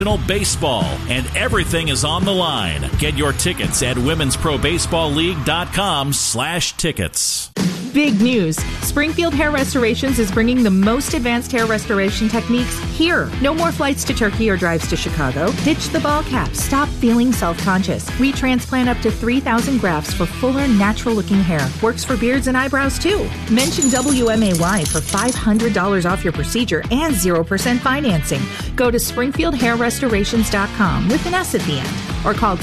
baseball, and everything is on the line. Get your tickets at womensprobaseballleague.com/tickets. Big news. Springfield Hair Restorations is bringing the most advanced hair restoration techniques here. No more flights to Turkey or drives to Chicago. Ditch the ball cap. Stop feeling self-conscious. We transplant up to 3,000 grafts for fuller, natural-looking hair. Works for beards and eyebrows, too. Mention WMAY for $500 off your procedure and 0% financing. Go to SpringfieldHairRestorations.com with an S at the end. Or call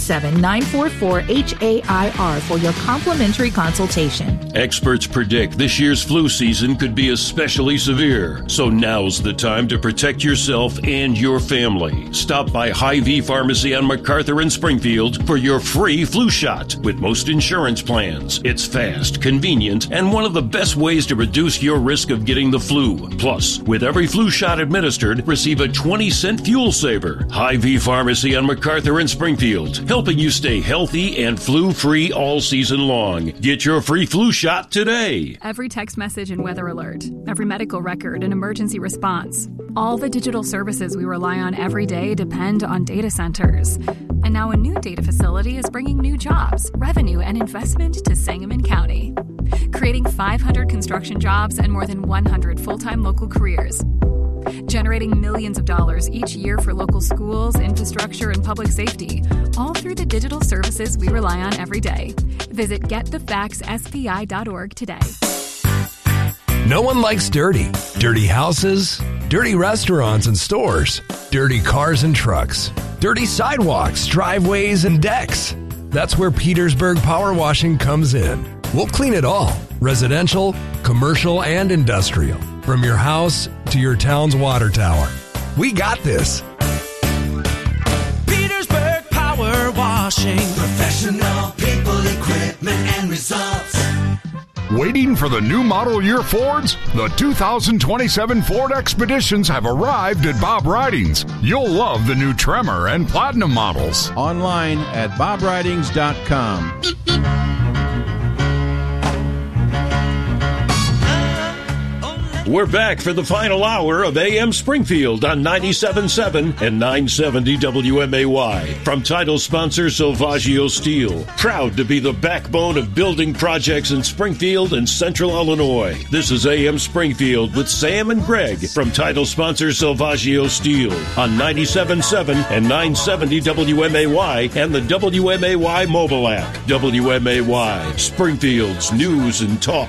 217-944-HAIR for your complimentary consultation. Experts predict this year's flu season could be especially severe, so now's the time to protect yourself and your family. Stop by Hy-Vee Pharmacy on MacArthur in Springfield for your free flu shot with most insurance plans. It's fast, convenient, and one of the best ways to reduce your risk of getting the flu. Plus, with every flu shot administered, receive a 20-cent fuel saver. Hy-Vee Pharmacy on MacArthur in Springfield, helping you stay healthy and flu-free all season long. Get your free flu shot today. Every text message and weather alert, every medical record and emergency response. All the digital services we rely on every day depend on data centers. And now a new data facility is bringing new jobs, revenue, and investment to Sangamon County, creating 500 construction jobs and more than 100 full-time local careers, generating millions of dollars each year for local schools, infrastructure, and public safety, all through the digital services we rely on every day. Visit getthefactsspi.org today. No one likes dirty. Dirty houses, dirty restaurants and stores, dirty cars and trucks, dirty sidewalks, driveways, and decks. That's where Petersburg Power Washing comes in. We'll clean it all, residential, commercial, and industrial. From your house to your town's water tower. We got this. Petersburg Power Washing. Professional people, equipment, and results. Waiting for the new model year Fords? The 2027 Ford Expeditions have arrived at Bob Ridings. You'll love the new Tremor and Platinum models. Online at bobridings.com. We're back for the final hour of AM Springfield on 97.7 and 970 WMAY. From title sponsor Silvaggio Steel. Proud to be the backbone of building projects in Springfield and Central Illinois. This is AM Springfield with Sam and Greg from title sponsor Silvaggio Steel on 97.7 and 970 WMAY and the WMAY mobile app. WMAY, Springfield's news and talk.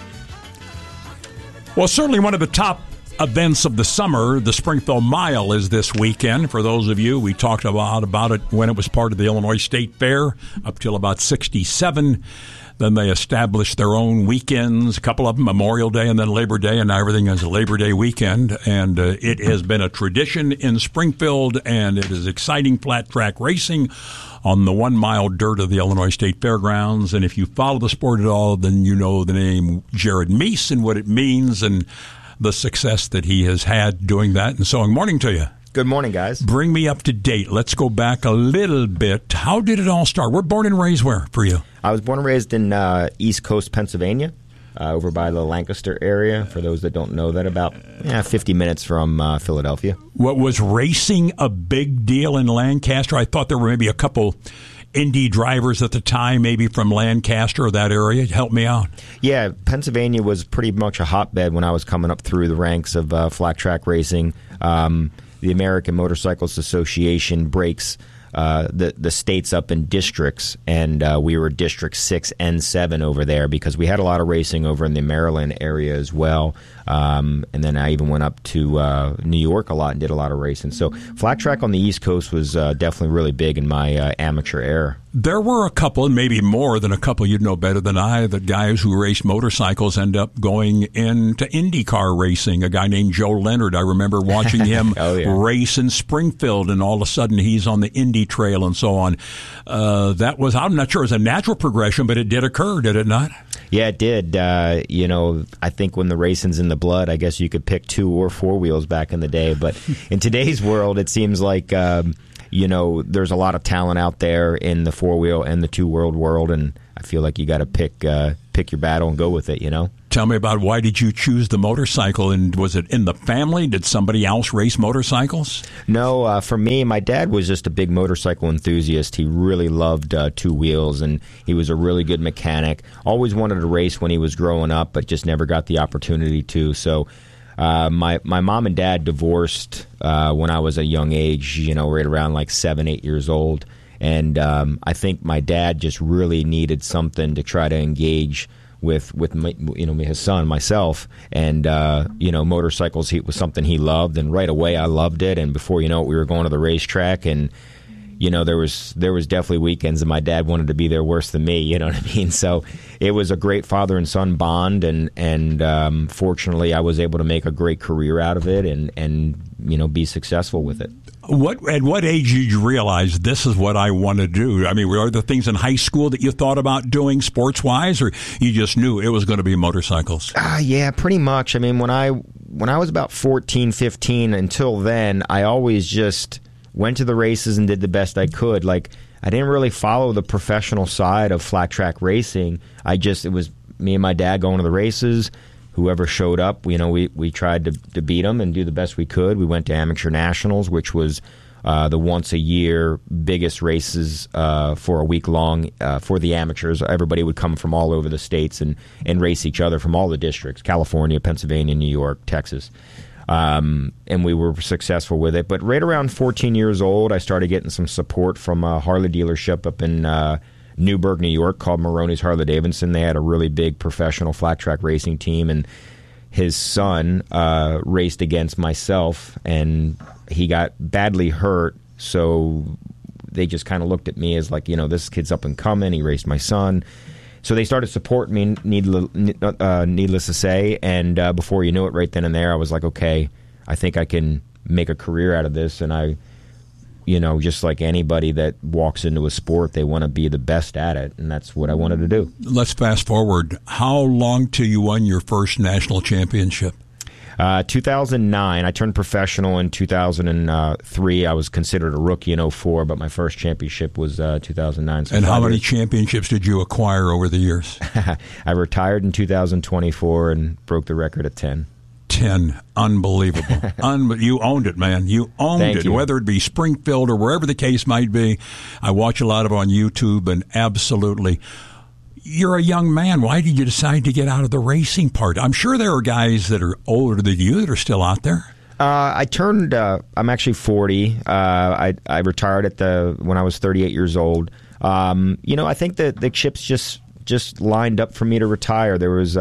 Well, certainly one of the top events of the summer, the Springfield Mile, is this weekend. For those of you, we talked about it when it was part of the Illinois State Fair up till about 67. Then they established their own weekends, a couple of them, Memorial Day and then Labor Day, and now everything is a Labor Day weekend. And it has been a tradition in Springfield, and it is exciting flat track racing on the 1 mile dirt of the Illinois State Fairgrounds. And if you follow the sport at all, then you know the name Jared Meese and what it means and the success that he has had doing that. And so, good morning to you. Good morning, guys. Bring me up to date. Let's go back a little bit. How did it all start? We're born and raised where for you? I was born and raised in East Coast, Pennsylvania, over by the Lancaster area, for those that don't know that, about 50 minutes from Philadelphia. What, was racing a big deal in Lancaster? I thought there were maybe a couple Indy drivers at the time, maybe from Lancaster or that area. Help me out. Yeah, Pennsylvania was pretty much a hotbed when I was coming up through the ranks of flat track racing. The American Motorcyclist Association breaks the states up in districts, and we were District 6 and 7 over there because we had a lot of racing over in the Maryland area as well. And then I even went up to New York a lot and did a lot of racing. So flat track on the East Coast was definitely really big in my amateur era. There were a couple, and maybe more than a couple, you'd know better than I, that guys who race motorcycles end up going into IndyCar racing. A guy named Joe Leonard, I remember watching him race in Springfield, and all of a sudden he's on the Indy Trail and so on. That was, I'm not sure it was a natural progression, but it did occur, did it not? Yeah, it did. I think when the racing's in the blood, I guess you could pick 2 or 4 wheels back in the day. But in today's world, it seems like, there's a lot of talent out there in the 4-wheel and the 2-wheel world, and I feel like you got to pick your battle and go with it, Tell me about why did you choose the motorcycle, and was it in the family? Did somebody else race motorcycles? No, for me, my dad was just a big motorcycle enthusiast. He really loved two wheels, and he was a really good mechanic. Always wanted to race when he was growing up, but just never got the opportunity to. So my mom and dad divorced when I was a young age, right around like 7, 8 years old. And I think my dad just really needed something to try to engage with his son, myself, and motorcycles was something he loved, and right away I loved it. And before you know it, we were going to the racetrack, and there was definitely weekends that my dad wanted to be there worse than me. You know what I mean? So it was a great father and son bond, and fortunately I was able to make a great career out of it, and be successful with it. At what age did you realize this is what I want to do? I mean, were there things in high school that you thought about doing sports-wise, or you just knew it was going to be motorcycles? Yeah, pretty much. I mean, when I was about 14, 15, until then, I always just went to the races and did the best I could. Like, I didn't really follow the professional side of flat track racing. It was me and my dad going to the races. Whoever showed up, we tried to beat them and do the best we could. We went to Amateur Nationals, which was the once-a-year biggest races for a week long for the amateurs. Everybody would come from all over the states and race each other from all the districts, California, Pennsylvania, New York, Texas. And we were successful with it. But right around 14 years old, I started getting some support from a Harley dealership up in Newburgh, New York, called Maroney's Harley-Davidson. They had a really big professional flat track racing team, and his son raced against myself, and he got badly hurt. So they just kind of looked at me as like, this kid's up and coming. He raced my son. So they started supporting me, needless to say, and before you knew it, right then and there, I was like, okay, I think I can make a career out of this. And I, just like anybody that walks into a sport, they want to be the best at it, and that's what I wanted to do. Let's fast forward. How long till you won your first national championship? 2009. I turned professional in 2003. I was considered a rookie in 2004, but my first championship was 2009. So and how many championships did you acquire over the years? I retired in 2024 and broke the record at 10. 10. Unbelievable. You owned it, man. You owned Thank it, you. Whether it be Springfield or wherever the case might be. I watch a lot of it on YouTube, and absolutely. You're a young man. Why did you decide to get out of the racing part? I'm sure there are guys that are older than you that are still out there. I'm actually 40. I retired when I was 38 years old. I think that the chips just lined up for me to retire. There was,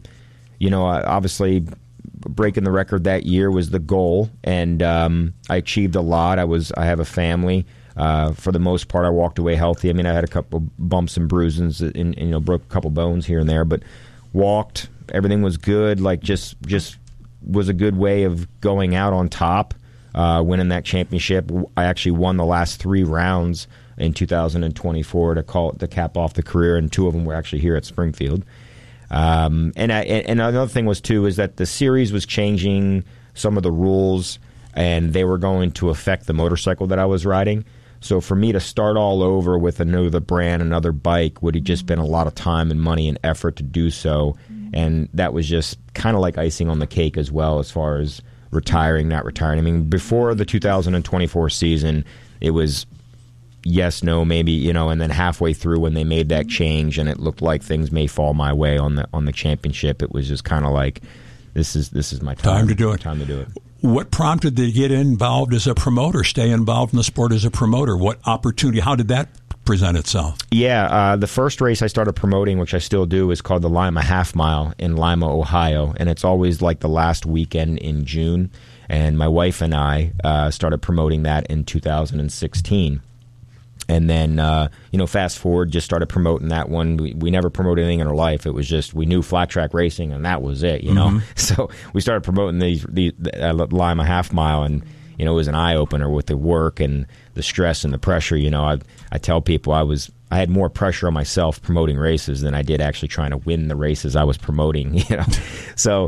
obviously breaking the record that year was the goal, and I achieved a lot. I have a family. For the most part, I walked away healthy. I mean, I had a couple bumps and bruises, and broke a couple bones here and there, but walked. Everything was good. Like just was a good way of going out on top, winning that championship. I actually won the last 3 rounds in 2024 to cap off the career, and 2 of them were actually here at Springfield. And another thing is that the series was changing some of the rules, and they were going to affect the motorcycle that I was riding. So for me to start all over with another brand, another bike, would have just been a lot of time and money and effort to do so. And that was just kind of like icing on the cake as well, as far as retiring, not retiring. I mean, before the 2024 season, it was yes, no, maybe, and then halfway through when they made that change and it looked like things may fall my way on the championship, it was just kind of like, this is my time to do it. Time to do it. What prompted you to get involved as a promoter, stay involved in the sport as a promoter? What opportunity, how did that present itself? Yeah, the first race I started promoting, which I still do, is called the Lima Half Mile in Lima, Ohio, and it's always like the last weekend in June, and my wife and I started promoting that in 2016. And then, fast forward, just started promoting that one. We never promoted anything in our life. It was just, we knew flat track racing, and that was it, Mm-hmm. So we started promoting the Lima Half Mile, and, it was an eye-opener with the work and the stress and the pressure. I tell people I had more pressure on myself promoting races than I did actually trying to win the races I was promoting, So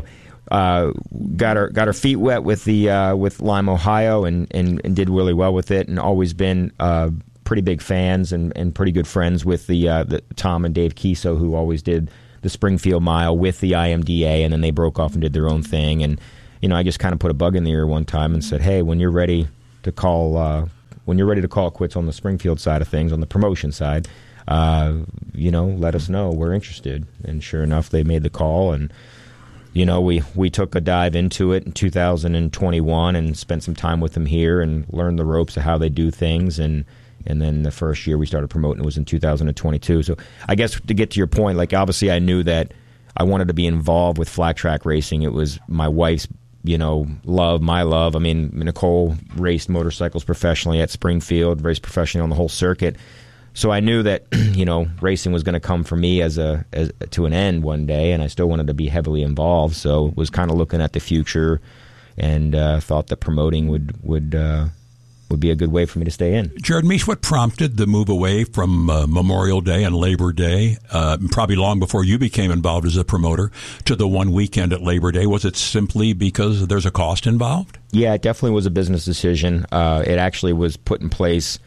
got our feet wet with with Lima, Ohio, and did really well with it, and always been pretty big fans and pretty good friends with the Tom and Dave Kiso, who always did the Springfield Mile with the IMDA, and then they broke off and did their own thing. And I just kind of put a bug in the ear one time and said, hey, when you're ready to call quits on the Springfield side of things, on the promotion side, let us know. We're interested. And sure enough, they made the call, and we took a dive into it in 2021 and spent some time with them here and learned the ropes of how they do things. And then the first year we started promoting it was in 2022. So I guess to get to your point, like obviously I knew that I wanted to be involved with flat track racing. It was my wife's, my love. I mean, Nicole raced motorcycles professionally at Springfield, raced professionally on the whole circuit. So I knew that, racing was going to come for me as to an end one day, and I still wanted to be heavily involved. So was kind of looking at the future, and thought that promoting would be a good way for me to stay in. Jared Meese, what prompted the move away from Memorial Day and Labor Day, probably long before you became involved as a promoter, to the one weekend at Labor Day? Was it simply because there's a cost involved? Yeah, it definitely was a business decision. It actually was put in place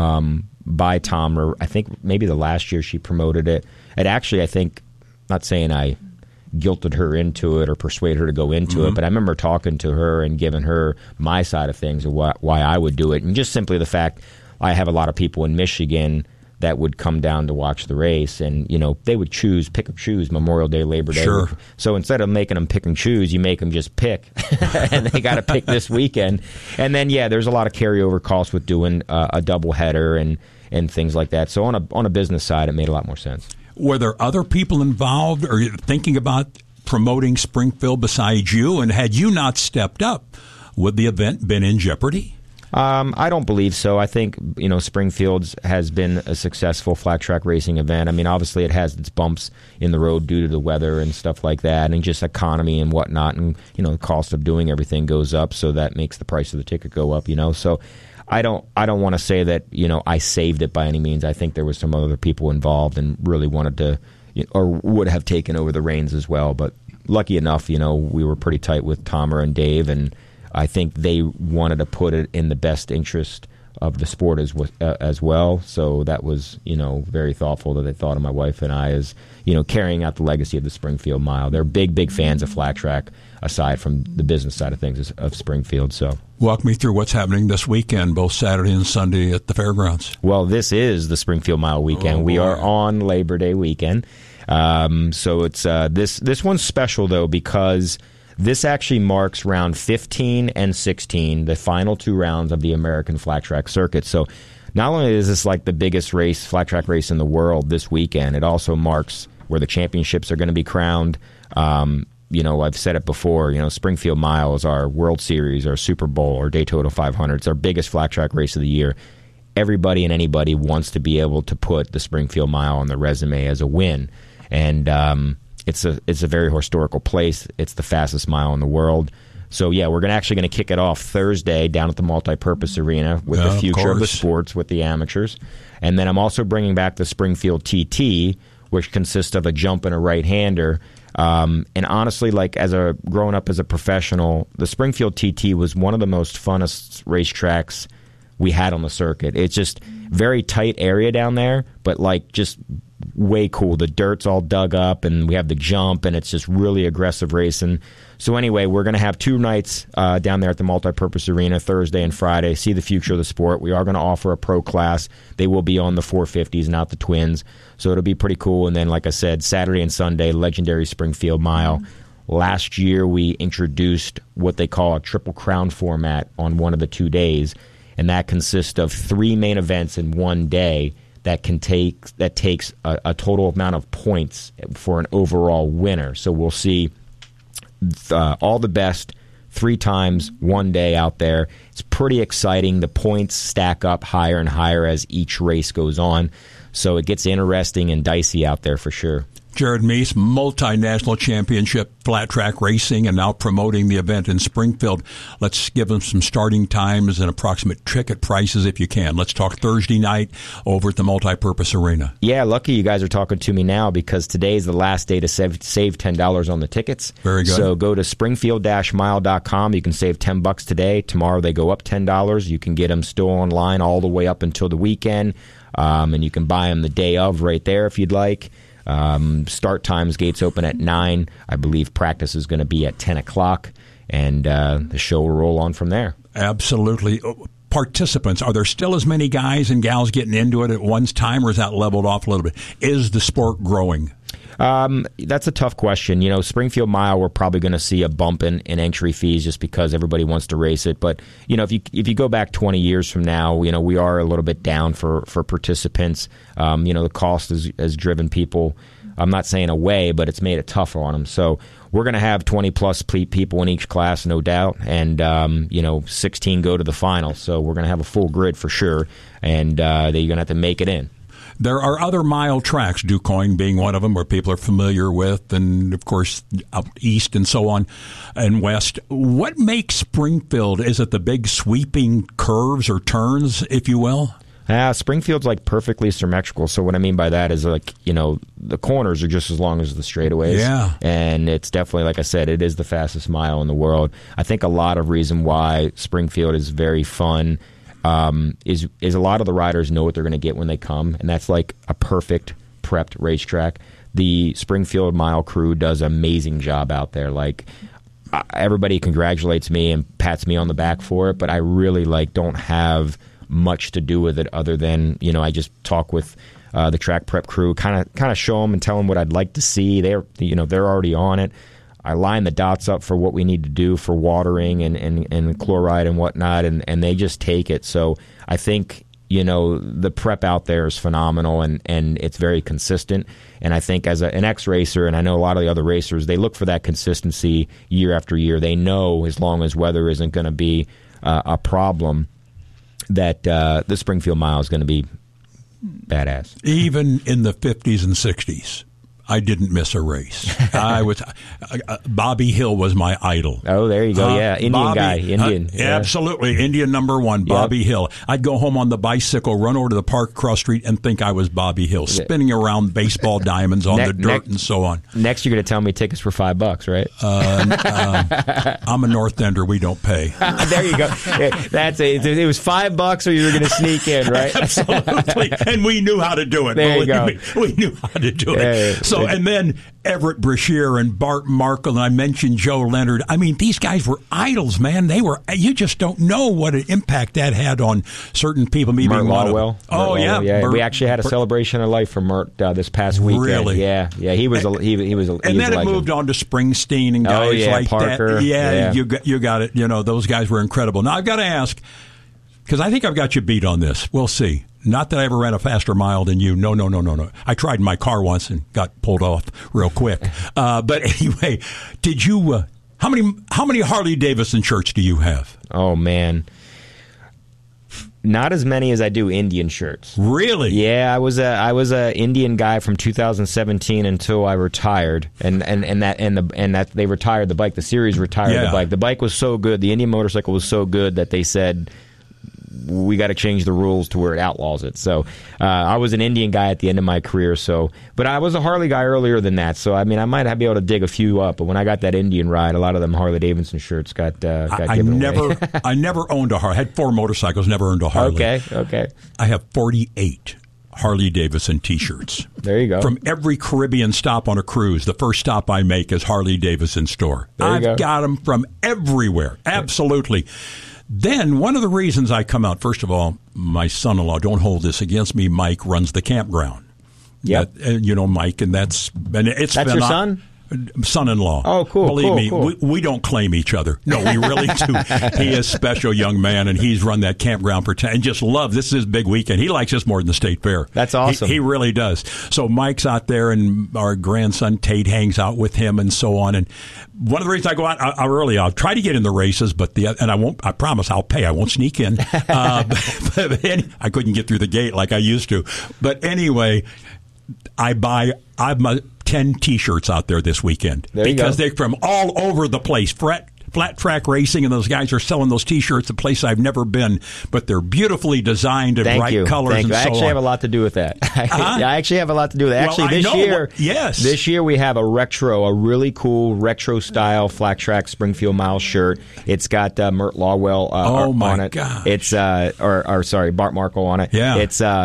by Tom, or I think maybe the last year she promoted it. And actually, I think, not saying I guilted her into it or persuaded her to go into it, but I remember talking to her and giving her my side of things of why I would do it. And just simply the fact I have a lot of people in Michigan that would come down to watch the race, and they would pick and choose Memorial Day, Labor Day. Sure. So instead of making them pick and choose, you make them just pick, and they got to pick this weekend. And then there's a lot of carryover costs with doing a doubleheader and things like that. So on a business side, it made a lot more sense. Were there other people involved or thinking about promoting Springfield besides you? And had you not stepped up, would the event been in jeopardy? I don't believe so. I think, Springfield's has been a successful flat track racing event. I mean, obviously it has its bumps in the road due to the weather and stuff like that, and just economy and whatnot. And, the cost of doing everything goes up, so that makes the price of the ticket go up, So I don't want to say that, I saved it by any means. I think there was some other people involved and really wanted to, or would have taken over the reins as well. But lucky enough, we were pretty tight with Tomer and Dave, and I think they wanted to put it in the best interest of the sport as well. So that was, very thoughtful that they thought of my wife and I as, carrying out the legacy of the Springfield Mile. They're big fans of flat track, aside from the business side of things of Springfield. So walk me through what's happening this weekend, both Saturday and Sunday at the fairgrounds. Well, this is the Springfield Mile weekend. We are on Labor Day weekend. So it's this one's special, though, because this actually marks round 15 and 16, the final two rounds of the American flat track circuit. So not only is this like the biggest flat track race in the world this weekend, it also marks where the championships are going to be crowned. I've said it before, Springfield Mile is our World Series, our Super Bowl, our Daytona 500. It's our biggest flat track race of the year. Everybody and anybody wants to be able to put the Springfield Mile on the resume as a win. And it's a very historical place. It's the fastest mile in the world. So, we're actually going to kick it off Thursday down at the Multipurpose Arena with the future of the sports with the amateurs. And then I'm also bringing back the Springfield TT, which consists of a jump and a right-hander. And honestly, growing up as a professional, the Springfield TT was one of the most funnest racetracks we had on the circuit. It's just very tight area down there, but just way cool. The dirt's all dug up, and we have the jump, and it's just really aggressive racing. So anyway, we're going to have 2 nights down there at the Multipurpose Arena, Thursday and Friday. See the future of the sport. We are going to offer a pro class. They will be on the 450s, not the twins. So it'll be pretty cool. And then, like I said, Saturday and Sunday, legendary Springfield Mile. Last year, we introduced what they call a Triple Crown format on one of the 2 days, and that consists of 3 main events in one day that takes a total amount of points for an overall winner. So we'll see all the best 3 times one day out there. It's pretty exciting. The points stack up higher and higher as each race goes on. So it gets interesting and dicey out there for sure. Jared Meese, multinational championship flat track racing, and now promoting the event in Springfield. Let's give them some starting times and approximate ticket prices if you can. Let's talk Thursday night over at the Multipurpose Arena. Yeah, lucky you guys are talking to me now, because today is the last day to save $10 on the tickets. Very good. So go to springfield-mile.com. You can save $10 today. Tomorrow they go up $10. You can get them still online all the way up until the weekend, and you can buy them the day of right there if you'd like. Start times, gates open at 9. I believe practice is going to be at 10 o'clock, and the show will roll on from there. Absolutely. Participants, are there still as many guys and gals getting into it at one time, or is that leveled off a little bit? Is the sport growing? That's a tough question. You know, Springfield Mile, we're probably going to see a bump in entry fees just because everybody wants to race it. But, you know, if you go back 20 years from now, you know, we are a little bit down for participants. You know, the cost has driven people, I'm not saying away, but it's made it tougher on them. So we're going to have 20-plus people in each class, no doubt, and, you know, 16 go to the final. So we're going to have a full grid for sure, and you're going to have to make it in. There are other mile tracks, DuQuoin being one of them, where people are familiar with, and, of course, out east and so on, and west. What makes Springfield? Is it the big sweeping curves or turns, if you will? Springfield's like perfectly symmetrical. So what I mean by that is, like, you know, the corners are just as long as the straightaways. Yeah. And it's definitely, like I said, it is the fastest mile in the world. I think a lot of reason why Springfield is very fun is a lot of the riders know what they're going to get when they come, and that's like a perfect prepped racetrack. The Springfield Mile crew does an amazing job out there. Like, everybody congratulates me and pats me on the back for it, but I really don't have much to do with it other than, you know, I just talk with the track prep crew, kind of show them and tell them what I'd like to see. They're already on it. I line the dots up for what we need to do for watering and chloride and whatnot, and they just take it. So I think, you know, the prep out there is phenomenal, and it's very consistent. And I think as an ex-racer, and I know a lot of the other racers, they look for that consistency year after year. They know as long as weather isn't going to be a problem, that the Springfield Mile is going to be badass. Even in the 50s and 60s, I didn't miss a race. Bobby Hill was my idol. Oh, there you go. Yeah, Indian guy. Indian. Yeah. Absolutely. Indian number one, Bobby Hill. I'd go home on the bicycle, run over to the park across street, and think I was Bobby Hill, spinning around baseball diamonds on the dirt and so on. Next, you're going to tell me tickets for $5, right? I'm a North Ender. We don't pay. There you go. It was $5 or you were going to sneak in, right? Absolutely. And we knew how to do it. There you go. We knew how to do it. So, and then Everett Brashear and Bart Markle, and I mentioned Joe Leonard. I mean, these guys were idols, man. You just don't know what an impact that had on certain people. Me being one of them. Oh, yeah. We actually had a celebration of life for Mert this past weekend. Really? Yeah. He was a And then it moved on to Springsteen and guys like Parker. that. Yeah, you got it. You know, those guys were incredible. Now, I've got to ask, because I think I've got you beat on this. We'll see. Not that I ever ran a faster mile than you. No. I tried in my car once and got pulled off real quick. But anyway, did you? How many Harley Davidson shirts do you have? Oh man, not as many as I do Indian shirts. Really? Yeah, I was a Indian guy from 2017 until I retired, and that they retired the bike. The series retired the bike. The bike was so good. The Indian motorcycle was so good that they said, we got to change the rules to where it outlaws it. So I was an Indian guy at the end of my career. But I was a Harley guy earlier than that. So I mean, I might be able to dig a few up. But when I got that Indian ride, a lot of them Harley Davidson shirts got given away. I never owned a Harley. I had 4 motorcycles. Never owned a Harley. Okay. I have 48 Harley Davidson T-shirts. There you go. From every Caribbean stop on a cruise, the first stop I make is Harley Davidson store. I've got them from everywhere. Absolutely. Then one of the reasons I come out, first of all, my son-in-law, don't hold this against me, Mike runs the campground. Yep. You know Mike, and that's your son? Son-in-law. Oh, cool. Believe me, cool. We don't claim each other. No, we really do. He is a special young man, and he's run that campground for 10, and just love. This is his big weekend. He likes this more than the state fair. That's awesome. He really does. So Mike's out there, and our grandson Tate hangs out with him, and so on. And one of the reasons I go out early, I'll try to get in the races, and I won't. I promise I'll pay. I won't sneak in. But I couldn't get through the gate like I used to. But anyway, I've 10 T-shirts out there this weekend because they're from all over the place. Flat track racing, and those guys are selling those T-shirts a place I've never been, but they're beautifully designed in bright colors and so on. I actually have a lot to do with that. I actually have a lot to do with that. Actually, this year we have a really cool retro-style flat track Springfield Mile shirt. It's got Mert Lawwell on it. Gosh. It's Bart Markle on it. Yeah.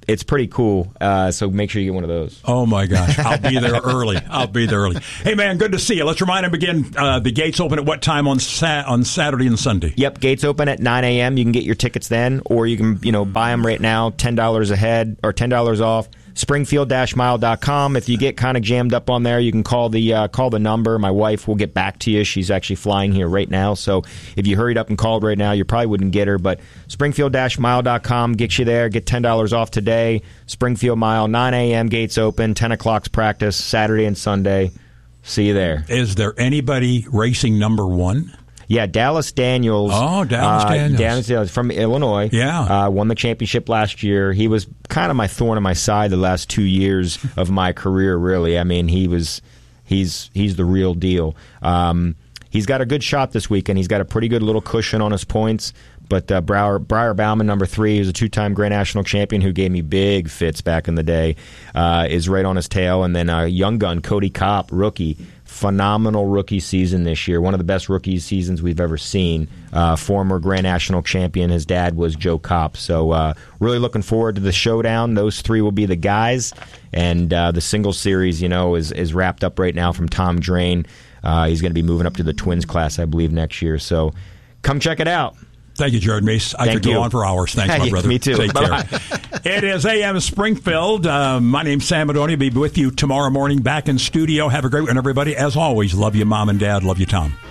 it's pretty cool. So make sure you get one of those. Oh, my gosh. I'll be there early. Hey, man, good to see you. Let's remind them again, the gates open at what time on Saturday and Sunday? Yep, gates open at 9 a.m. You can get your tickets then, or you can buy them right now, $10 ahead or $10 off. Springfield-mile.com. If you get kind of jammed up on there, you can call the number. My wife will get back to you. She's actually flying here right now, so if you hurried up and called right now, you probably wouldn't get her. But Springfield-mile.com gets you there. Get $10 off today. Springfield Mile, 9 a.m. gates open, 10 o'clock's practice, Saturday and Sunday. See you there. Is there anybody racing number one? Yeah, Dallas Daniels. Oh, Dallas Daniels from Illinois. Yeah. Won the championship last year. He was kind of my thorn in my side the last 2 years of my career, really. I mean, he's the real deal. He's got a good shot this weekend. He's got a pretty good little cushion on his points. But Briar Bauman, number 3, who's a 2-time Grand National champion who gave me big fits back in the day, is right on his tail. And then young gun, Cody Kopp, rookie. Phenomenal rookie season this year. One of the best rookie seasons we've ever seen. Former Grand National champion. His dad was Joe Kopp. So really looking forward to the showdown. Those 3 will be the guys. And the single series, is wrapped up right now from Tom Drain. He's going to be moving up to the Twins class, I believe, next year. So come check it out. Thank you, Jared Mace. I could go on for hours. Thanks, my brother. Me too. Take care. It is AM Springfield. My name's Sam Adoni. Be with you tomorrow morning back in studio. Have a great one, everybody. As always, love you, Mom and Dad. Love you, Tom.